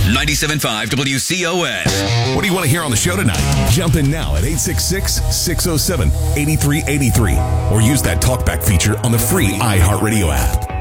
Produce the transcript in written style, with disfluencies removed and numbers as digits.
97.5 WCOS. What do you want to hear on the show tonight? Jump in now at 866-607-8383 or use that talkback feature on the free iHeartRadio app.